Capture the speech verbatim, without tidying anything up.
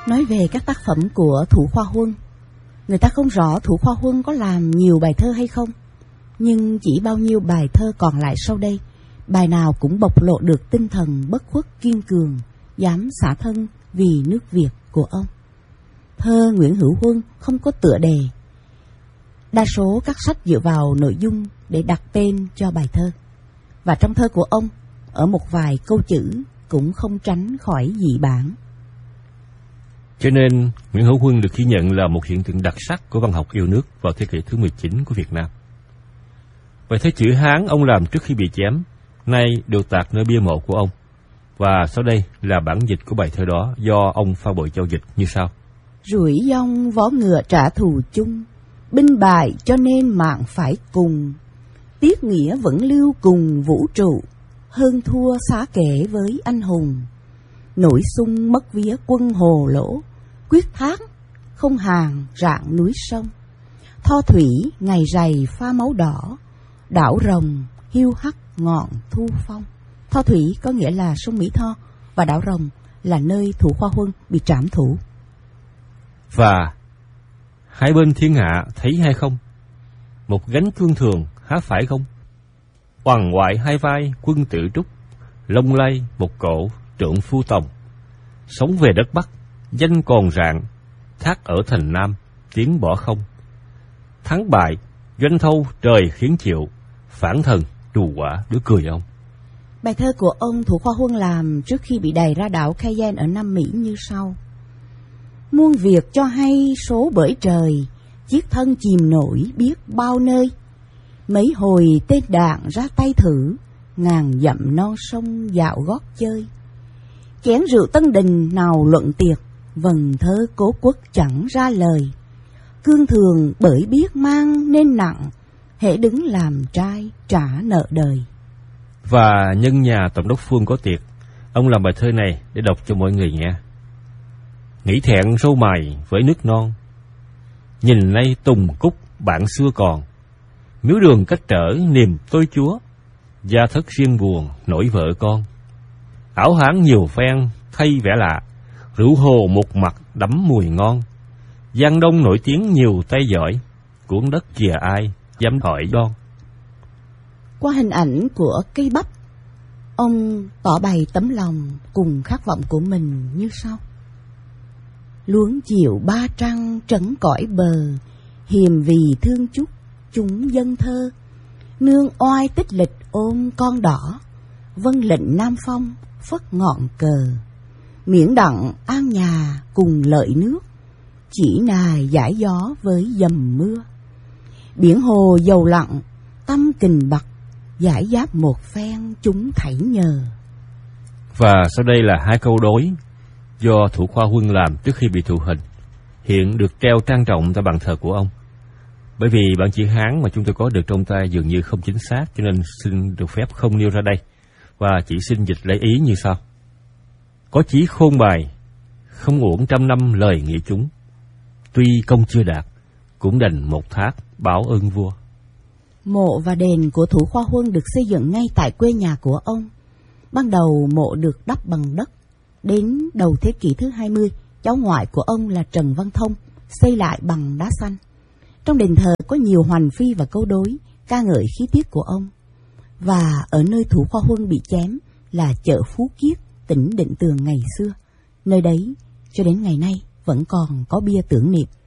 Nói về các tác phẩm của Thủ Khoa Huân, người ta không rõ Thủ Khoa Huân có làm nhiều bài thơ hay không, nhưng chỉ bao nhiêu bài thơ còn lại sau đây, bài nào cũng bộc lộ được tinh thần bất khuất kiên cường, dám xả thân vì nước Việt của ông. Thơ Nguyễn Hữu Huân không có tựa đề. Đa số các sách dựa vào nội dung để đặt tên cho bài thơ. Và trong thơ của ông, ở một vài câu chữ cũng không tránh khỏi dị bản. Cho nên, Nguyễn Hữu Huân được ghi nhận là một hiện tượng đặc sắc của văn học yêu nước vào thế kỷ thứ mười chín của Việt Nam. Bài thơ chữ Hán ông làm trước khi bị chém, nay được tạc nơi bia mộ của ông. Và sau đây là bản dịch của bài thơ đó do ông Phan Bội Châu dịch như sau. Rủi dong vó ngựa trả thù chung, binh bại cho nên mạng phải cùng. Tiết nghĩa vẫn lưu cùng vũ trụ, hơn thua xá kể với anh hùng. Nổi sung mất vía quân hồ lỗ, quyết thác không hàng rạng núi sông. Tho thủy ngày rày pha máu đỏ, đảo rồng hiu hắt ngọn thu phong. Tho thủy có nghĩa là sông Mỹ Tho, và đảo rồng là nơi Thủ Khoa Huân bị trảm thủ. Và hai bên thiên hạ thấy hay không? Một gánh cương thường há phải không? Hoàng ngoại hai vai quân tự trúc, lông lay một cổ trượng phu tòng. Sống về đất Bắc, danh còn rạng, thác ở thành Nam, tiếng bỏ không. Thắng bại, doanh thâu trời khiến chịu, phản thần trù quả đứa cười ông. Bài thơ của ông Thủ Khoa Huân làm trước khi bị đày ra đảo Cayenne ở Nam Mỹ như sau. Muôn việc cho hay số bởi trời, chiếc thân chìm nổi biết bao nơi. Mấy hồi tên đạn ra tay thử, ngàn dặm non sông dạo gót chơi. Chén rượu Tân Đình nào luận tiệc, vần thơ Cố Quốc chẳng ra lời. Cương thường bởi biết mang nên nặng, hễ đứng làm trai trả nợ đời. Và nhân nhà Tổng đốc Phương có tiệc, ông làm bài thơ này để đọc cho mọi người nghe. Nghĩ thẹn râu mày với nước non, nhìn nay tùng cúc bạn xưa còn. Miếu đường cách trở niềm tôi chúa, gia thất riêng buồn nỗi vợ con. Ảo hán nhiều phen thay vẻ lạ, rượu hồ một mặt đắm mùi ngon. Giang Đông nổi tiếng nhiều tay giỏi, cuốn đất kìa ai dám hỏi đon. Qua hình ảnh của cây bắp, ông tỏ bày tấm lòng cùng khát vọng của mình như sau. Luống chiều ba trăng trấn cõi bờ, hiềm vì thương chúc chúng dân thơ. Nương oai tích lịch ôm con đỏ, vâng lệnh Nam Phong phất ngọn cờ. Miễn đặng an nhà cùng lợi nước, chỉ nài giải gió với dầm mưa. Biển hồ dầu lặng tâm kình bặt, giải giáp một phen chúng thảy nhờ. Và sau đây là hai câu đối do Thủ Khoa Huân làm trước khi bị thụ hình, hiện được treo trang trọng tại bàn thờ của ông. Bởi vì bản chữ Hán mà chúng tôi có được trong tay dường như không chính xác, cho nên xin được phép không nêu ra đây, và chỉ xin dịch lấy ý như sau. Có chí khôn bài, không uổng trăm năm lời nghĩa chúng. Tuy công chưa đạt, cũng đành một thác báo ơn vua. Mộ và đền của Thủ Khoa Huân được xây dựng ngay tại quê nhà của ông. Ban đầu mộ được đắp bằng đất. Đến đầu thế kỷ thứ hai mươi, cháu ngoại của ông là Trần Văn Thông xây lại bằng đá xanh. Trong đền thờ có nhiều hoành phi và câu đối ca ngợi khí tiết của ông. Và ở nơi Thủ Khoa Huân bị chém là chợ Phú Kiết, tỉnh Định Tường ngày xưa. Nơi đấy cho đến ngày nay vẫn còn có bia tưởng niệm.